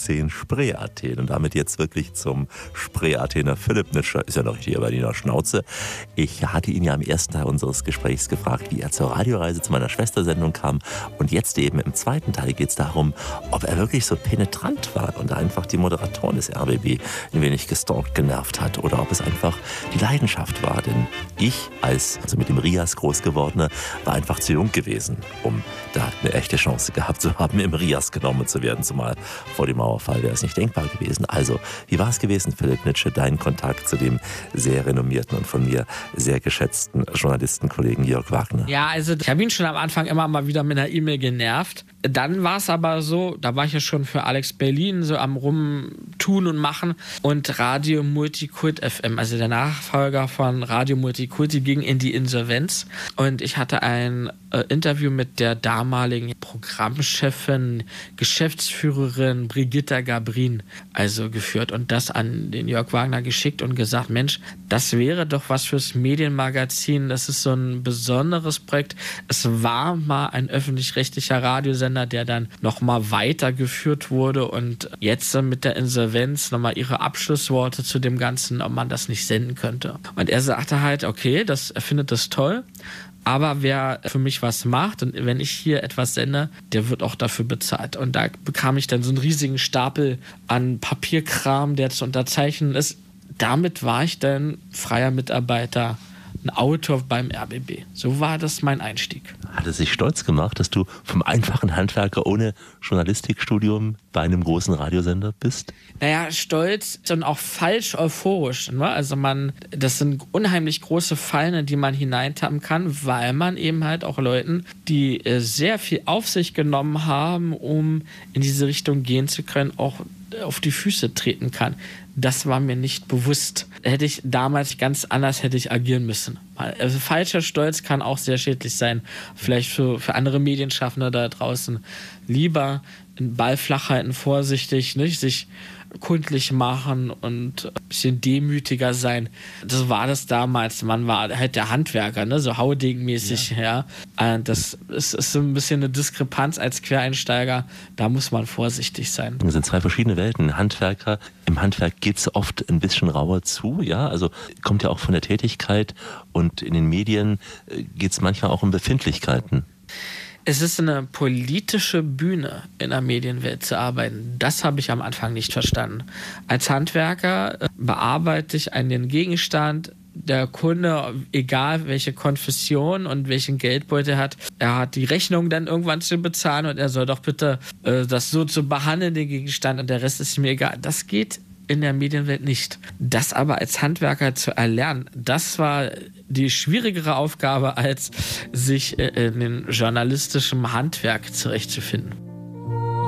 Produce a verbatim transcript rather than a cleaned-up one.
zehn Spree-Athen. Und damit jetzt wirklich zum Spree-Athener Philipp Nitscher. Ist ja noch richtig Berliner Schnauze. Ich hatte ihn ja am ersten Teil unseres Gesprächs gefragt, wie er zur Radioreise zu meiner Schwestersendung kam. Und jetzt eben im zweiten Teil geht es darum, ob er wirklich so penetrant war und einfach die Moderatoren des R B B ein wenig gestalkt, genervt hat. Oder ob es einfach die Leidenschaft war. Denn ich als, also mit dem Rias groß gewordene, war einfach zu jung gewesen, um da eine echte Chance gehabt zu haben, im Rias genommen zu werden, zumal vor dem Mauerfall wäre es nicht denkbar gewesen. Also, wie war es gewesen, Philipp Nitsche, dein Kontakt zu dem sehr renommierten und von mir sehr geschätzten Journalistenkollegen Jörg Wagner? Ja, also ich habe ihn schon am Anfang immer mal wieder mit einer E-Mail genervt. Dann war es aber so, da war ich ja schon für Alex Berlin so am Rumtun und Machen und Radio Multikult F M, also der Nachfolger von Radio Multikult, die ging in die Insolvenz und ich hatte ein äh, Interview mit der damaligen Programmchefin, Geschäftsführerin Brigitta Gabrin also geführt und das an den Jörg Wagner geschickt und gesagt, Mensch, das wäre doch was fürs Medienmagazin, das ist so ein besonderes Projekt. Es war mal ein öffentlich-rechtlicher Radiosender, der dann nochmal weitergeführt wurde und jetzt mit der Insolvenz nochmal ihre Abschlussworte zu dem Ganzen, ob man das nicht senden könnte. Und er sagte halt, okay, das, er findet das toll, aber wer für mich was macht und wenn ich hier etwas sende, der wird auch dafür bezahlt. Und da bekam ich dann so einen riesigen Stapel an Papierkram, der zu unterzeichnen ist. Damit war ich dann freier Mitarbeiter, ein Autor beim R B B. So war das mein Einstieg. Hat es sich stolz gemacht, dass du vom einfachen Handwerker ohne Journalistikstudium bei einem großen Radiosender bist? Naja, stolz und auch falsch euphorisch. Ne? Also man, das sind unheimlich große Fallen, in die man hineintappen kann, weil man eben halt auch Leuten, die äh, sehr viel auf sich genommen haben, um in diese Richtung gehen zu können, auch auf die Füße treten kann. Das war mir nicht bewusst. Hätte ich damals ganz anders hätte ich agieren müssen. Also falscher Stolz kann auch sehr schädlich sein. Vielleicht für, für andere Medienschaffende da draußen. Lieber den Ball flach halten, vorsichtig, nicht? Sich kundlich machen und ein bisschen demütiger sein. Das war das damals. Man war halt der Handwerker, ne? So Haudegen-mäßig. Ja. Ja. Das ist, ist so ein bisschen eine Diskrepanz als Quereinsteiger. Da muss man vorsichtig sein. Das sind zwei verschiedene Welten. Handwerker, im Handwerk geht es oft ein bisschen rauer zu. Ja, also kommt ja auch von der Tätigkeit und in den Medien geht es manchmal auch um Befindlichkeiten. Es ist eine politische Bühne, in der Medienwelt zu arbeiten. Das habe ich am Anfang nicht verstanden. Als Handwerker bearbeite ich einen Gegenstand. Der Kunde, egal welche Konfession und welchen Geldbeutel er hat, er hat die Rechnung dann irgendwann zu bezahlen und er soll doch bitte äh, das so zu behandeln, den Gegenstand, und der Rest ist mir egal. Das geht in der Medienwelt nicht. Das aber als Handwerker zu erlernen, das war die schwierigere Aufgabe, als sich in dem journalistischen Handwerk zurechtzufinden.